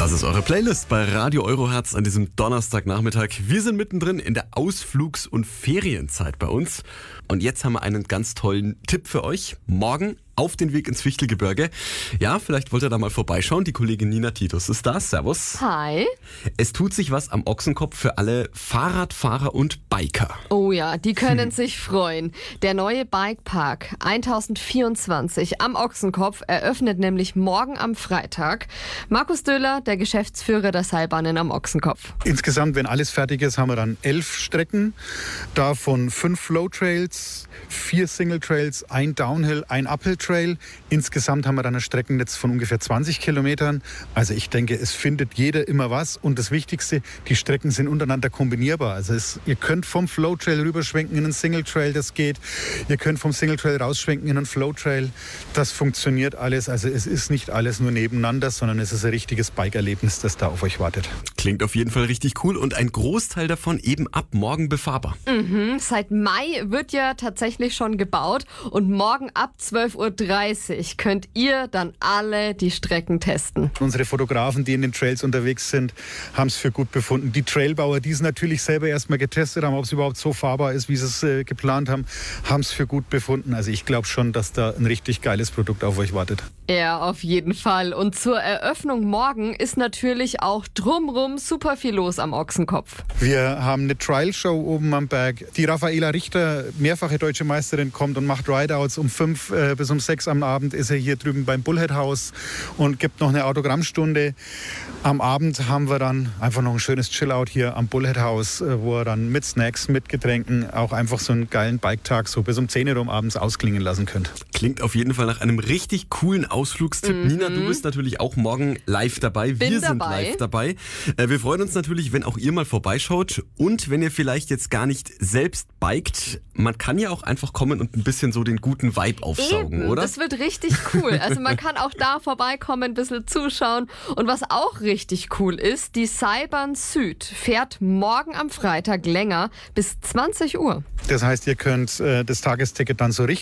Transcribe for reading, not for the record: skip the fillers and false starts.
Das ist eure Playlist bei Radio Eurohertz an diesem Donnerstagnachmittag. Wir sind mittendrin in der Ausflugs- und Ferienzeit bei uns. Und jetzt haben wir einen ganz tollen Tipp für euch. Morgen auf den Weg ins Fichtelgebirge. Ja, vielleicht wollt ihr da mal vorbeischauen. Die Kollegin Nina Titus ist da. Servus. Hi. Es tut sich was am Ochsenkopf für alle Fahrradfahrer und Biker. Oh ja, die können sich freuen. Der neue Bikepark 1024 am Ochsenkopf eröffnet nämlich morgen am Freitag. Markus Döhler, der Geschäftsführer der Seilbahnen am Ochsenkopf. Insgesamt, wenn alles fertig ist, haben wir dann 11 Strecken. Davon 5 Flow-Trails, 4 Single-Trails, ein Downhill, ein Uphill-Trail. Insgesamt haben wir dann ein Streckennetz von ungefähr 20 Kilometern. Also ich denke, es findet jeder immer was. Und das Wichtigste, die Strecken sind untereinander kombinierbar. Also ihr könnt vom Flow-Trail rüberschwenken in einen Single-Trail, das geht. Ihr könnt vom Single-Trail rausschwenken in einen Flow-Trail. Das funktioniert alles. Also es ist nicht alles nur nebeneinander, sondern es ist ein richtiges Bike-Erlebnis, das da auf euch wartet. Klingt auf jeden Fall richtig cool und ein Großteil davon eben ab morgen befahrbar. Seit Mai wird ja tatsächlich schon gebaut und morgen ab 12:30 Uhr könnt ihr dann alle die Strecken testen. Unsere Fotografen, die in den Trails unterwegs sind, haben es für gut befunden. Die Trailbauer, die es natürlich selber erstmal getestet haben, ob es überhaupt so fahrbar ist, wie sie es geplant haben, haben es für gut befunden. Also ich glaube schon, dass da ein richtig geiles Produkt auf euch wartet. Ja, auf jeden Fall. Und zur Eröffnung morgen ist natürlich auch drumrum super viel los am Ochsenkopf. Wir haben eine Trial-Show oben am Berg. Die Raffaela Richter, mehrfache deutsche Meisterin, kommt und macht Rideouts. Um 5 bis um 6 am Abend ist er hier drüben beim Bullhead House und gibt noch eine Autogrammstunde. Am Abend haben wir dann einfach noch ein schönes Chill-Out hier am Bullhead House, wo er dann mit Snacks, mit Getränken auch einfach so einen geilen Biketag so bis um 10 Uhr abends ausklingen lassen könnt. Klingt auf jeden Fall nach einem richtig coolen Ausflugstipp. Nina, du bist natürlich auch morgen live dabei. Wir sind live dabei. Wir freuen uns natürlich, wenn auch ihr mal vorbeischaut und wenn ihr vielleicht jetzt gar nicht selbst bikt. Man kann ja auch einfach kommen und ein bisschen so den guten Vibe aufsaugen, oder? Das wird richtig cool. Also man kann auch da vorbeikommen, ein bisschen zuschauen. Und was auch richtig cool ist, die Seilbahn Süd fährt morgen am Freitag länger bis 20 Uhr. Das heißt, ihr könnt das Tagesticket dann so richtig